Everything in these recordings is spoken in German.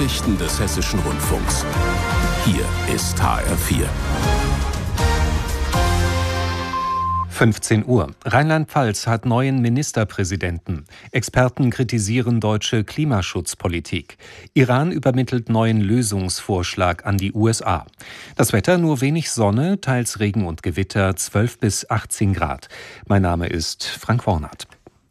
Nachrichten des Hessischen Rundfunks. Hier ist HR4. 15 Uhr. Rheinland-Pfalz hat neuen Ministerpräsidenten. Experten kritisieren deutsche Klimaschutzpolitik. Iran übermittelt neuen Lösungsvorschlag an die USA. Das Wetter: nur wenig Sonne, teils Regen und Gewitter, 12 bis 18 Grad. Mein Name ist Frank Wornath.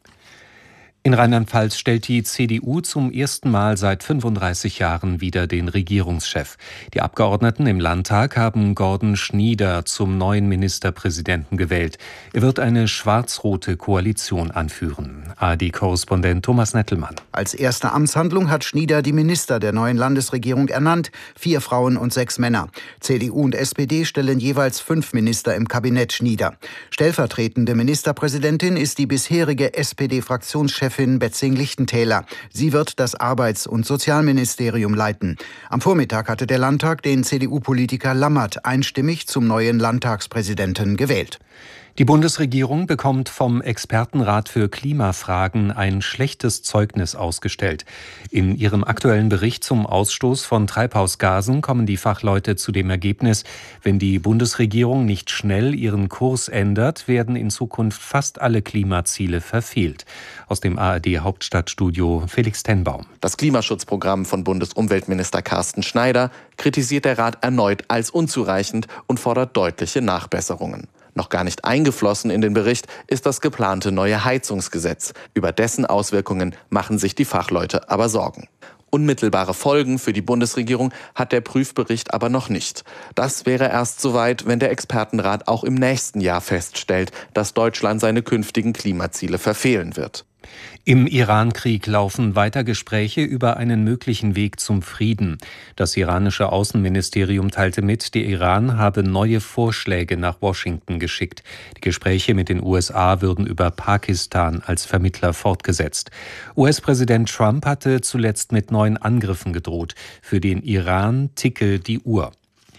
In Rheinland-Pfalz stellt die CDU zum ersten Mal seit 35 Jahren wieder den Regierungschef. Die Abgeordneten im Landtag haben Gordon Schnieder zum neuen Ministerpräsidenten gewählt. Er wird eine schwarz-rote Koalition anführen. ARD-Korrespondent Thomas Nettelmann. Als erste Amtshandlung hat Schnieder die Minister der neuen Landesregierung ernannt. 4 Frauen und 6 Männer. CDU und SPD stellen jeweils 5 Minister im Kabinett Schnieder. Stellvertretende Ministerpräsidentin ist die bisherige SPD-Fraktionschefin Betzing-Lichtentäler. Sie wird das Arbeits- und Sozialministerium leiten. Am Vormittag hatte der Landtag den CDU-Politiker Lammert einstimmig zum neuen Landtagspräsidenten gewählt. Die Bundesregierung bekommt vom Expertenrat für Klimafragen ein schlechtes Zeugnis ausgestellt. In ihrem aktuellen Bericht zum Ausstoß von Treibhausgasen kommen die Fachleute zu dem Ergebnis, wenn die Bundesregierung nicht schnell ihren Kurs ändert, werden in Zukunft fast alle Klimaziele verfehlt. Aus dem ARD-Hauptstadtstudio Felix Tenbaum. Das Klimaschutzprogramm von Bundesumweltminister Carsten Schneider kritisiert der Rat erneut als unzureichend und fordert deutliche Nachbesserungen. Noch gar nicht eingeflossen in den Bericht ist das geplante neue Heizungsgesetz. Über dessen Auswirkungen machen sich die Fachleute aber Sorgen. Unmittelbare Folgen für die Bundesregierung hat der Prüfbericht aber noch nicht. Das wäre erst soweit, wenn der Expertenrat auch im nächsten Jahr feststellt, dass Deutschland seine künftigen Klimaziele verfehlen wird. Im Iran-Krieg laufen weiter Gespräche über einen möglichen Weg zum Frieden. Das iranische Außenministerium teilte mit, der Iran habe neue Vorschläge nach Washington geschickt. Die Gespräche mit den USA würden über Pakistan als Vermittler fortgesetzt. US-Präsident Trump hatte zuletzt mit neuen Angriffen gedroht. Für den Iran ticke die Uhr.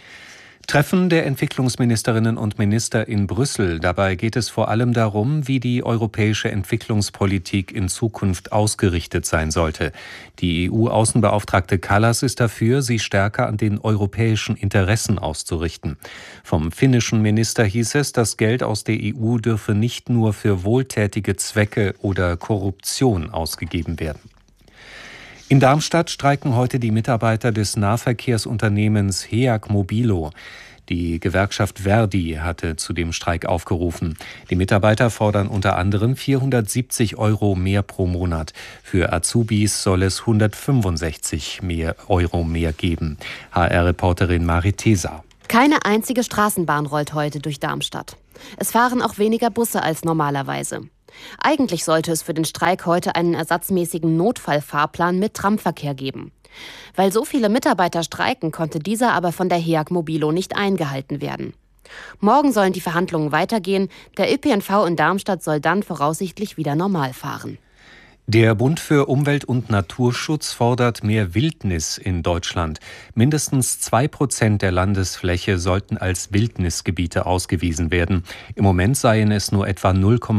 Treffen der Entwicklungsministerinnen und Minister in Brüssel. Dabei geht es vor allem darum, wie die europäische Entwicklungspolitik in Zukunft ausgerichtet sein sollte. Die EU-Außenbeauftragte Kallas ist dafür, sie stärker an den europäischen Interessen auszurichten. Vom finnischen Minister hieß es, das Geld aus der EU dürfe nicht nur für wohltätige Zwecke oder Korruption ausgegeben werden. In Darmstadt streiken heute die Mitarbeiter des Nahverkehrsunternehmens HEAG Mobilo. Die Gewerkschaft Verdi hatte zu dem Streik aufgerufen. Die Mitarbeiter fordern unter anderem 470 € mehr pro Monat. Für Azubis soll es 165 € mehr geben. HR-Reporterin Marit Tesa. Keine einzige Straßenbahn rollt heute durch Darmstadt. Es fahren auch weniger Busse als normalerweise. Eigentlich sollte es für den Streik heute einen ersatzmäßigen Notfallfahrplan mit Tramverkehr geben. Weil so viele Mitarbeiter streiken, konnte dieser aber von der HEAG Mobilo nicht eingehalten werden. Morgen sollen die Verhandlungen weitergehen. Der ÖPNV in Darmstadt soll dann voraussichtlich wieder normal fahren. Der Bund für Umwelt- und Naturschutz fordert mehr Wildnis in Deutschland. Mindestens 2% der Landesfläche sollten als Wildnisgebiete ausgewiesen werden. Im Moment seien es nur etwa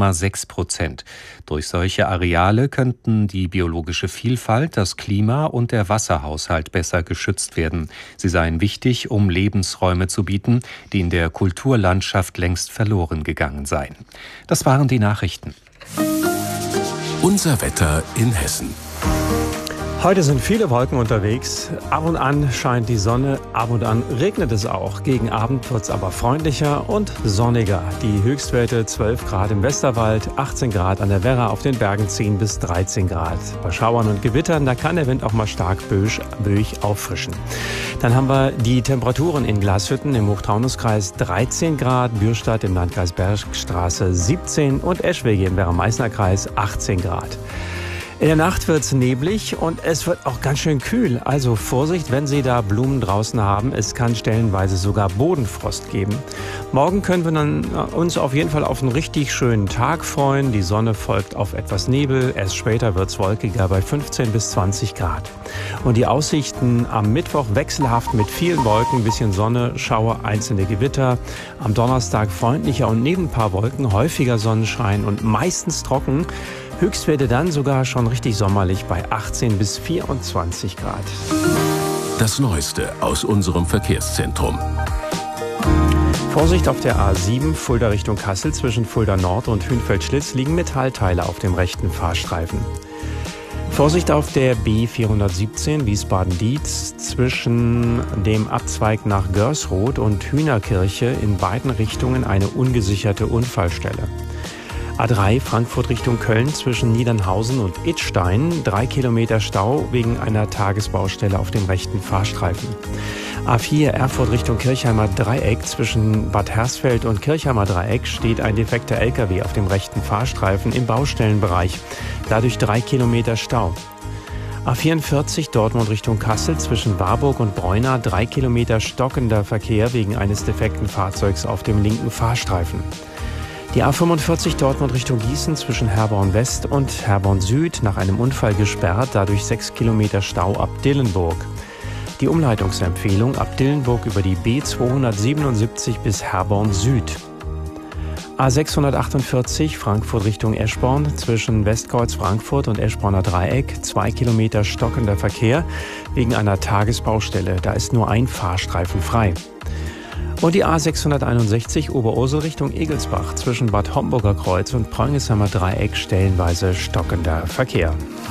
0,6%. Durch solche Areale könnten die biologische Vielfalt, das Klima und der Wasserhaushalt besser geschützt werden. Sie seien wichtig, um Lebensräume zu bieten, die in der Kulturlandschaft längst verloren gegangen seien. Das waren die Nachrichten. Unser Wetter in Hessen. Heute sind viele Wolken unterwegs. Ab und an scheint die Sonne, ab und an regnet es auch. Gegen Abend wird es aber freundlicher und sonniger. Die Höchstwerte 12 Grad im Westerwald, 18 Grad an der Werra, auf den Bergen 10 bis 13 Grad. Bei Schauern und Gewittern, da kann der Wind auch mal stark böig auffrischen. Dann haben wir die Temperaturen in Glashütten im Hochtaunuskreis 13 Grad, Bürstadt im Landkreis Bergstraße 17 und Eschwege im Werra-Meißner-Kreis 18 Grad. In der Nacht wird es neblig und es wird auch ganz schön kühl. Also Vorsicht, wenn Sie da Blumen draußen haben. Es kann stellenweise sogar Bodenfrost geben. Morgen können wir dann uns auf jeden Fall auf einen richtig schönen Tag freuen. Die Sonne folgt auf etwas Nebel. Erst später wird es wolkiger bei 15 bis 20 Grad. Und die Aussichten am Mittwoch wechselhaft mit vielen Wolken, ein bisschen Sonne, Schauer, einzelne Gewitter. Am Donnerstag freundlicher und neben ein paar Wolken häufiger Sonnenschein und meistens trocken. Höchstwerte dann sogar schon richtig sommerlich bei 18 bis 24 Grad. Das Neueste aus unserem Verkehrszentrum. Vorsicht auf der A7 Fulda Richtung Kassel. Zwischen Fulda Nord und Hünfeld-Schlitz liegen Metallteile auf dem rechten Fahrstreifen. Vorsicht auf der B417 Wiesbaden-Dietz zwischen dem Abzweig nach Görsroth und Hühnerkirche in beiden Richtungen eine ungesicherte Unfallstelle. A3 Frankfurt Richtung Köln zwischen Niedernhausen und Idstein 3 Kilometer Stau wegen einer Tagesbaustelle auf dem rechten Fahrstreifen. A4 Erfurt Richtung Kirchheimer Dreieck zwischen Bad Hersfeld und Kirchheimer Dreieck steht ein defekter LKW auf dem rechten Fahrstreifen im Baustellenbereich. Dadurch 3 Kilometer Stau. A44 Dortmund Richtung Kassel zwischen Warburg und Breuna 3 Kilometer stockender Verkehr wegen eines defekten Fahrzeugs auf dem linken Fahrstreifen. Die A45 Dortmund Richtung Gießen zwischen Herborn West und Herborn Süd nach einem Unfall gesperrt, dadurch 6 Kilometer Stau ab Dillenburg. Die Umleitungsempfehlung ab Dillenburg über die B277 bis Herborn Süd. A648 Frankfurt Richtung Eschborn zwischen Westkreuz Frankfurt und Eschborner Dreieck 2 Kilometer stockender Verkehr wegen einer Tagesbaustelle. Da ist nur ein Fahrstreifen frei. Und die A661 Oberursel Richtung Egelsbach zwischen Bad Homburger Kreuz und Preungeshammer Dreieck stellenweise stockender Verkehr.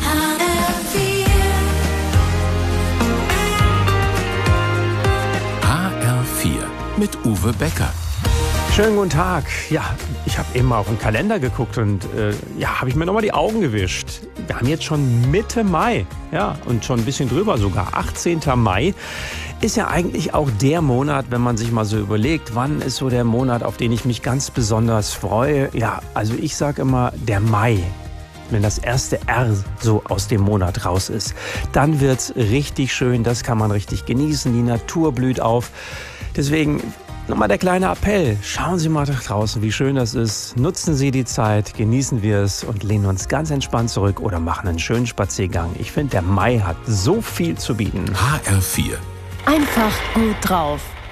Mit Uwe Becker. Schönen guten Tag. Ja, ich habe eben mal auf den Kalender geguckt und habe ich mir nochmal die Augen gewischt. Wir haben jetzt schon Mitte Mai, ja, und schon ein bisschen drüber sogar. 18. Mai ist ja eigentlich auch der Monat, wenn man sich mal so überlegt, wann ist so der Monat, auf den ich mich ganz besonders freue. Ja, also ich sage immer der Mai. Wenn das erste R so aus dem Monat raus ist, dann wird's richtig schön, das kann man richtig genießen, die Natur blüht auf. Deswegen nochmal der kleine Appell, schauen Sie mal nach draußen, wie schön das ist, nutzen Sie die Zeit, genießen wir es und lehnen uns ganz entspannt zurück oder machen einen schönen Spaziergang. Ich finde, der Mai hat so viel zu bieten. HR4. Einfach gut drauf.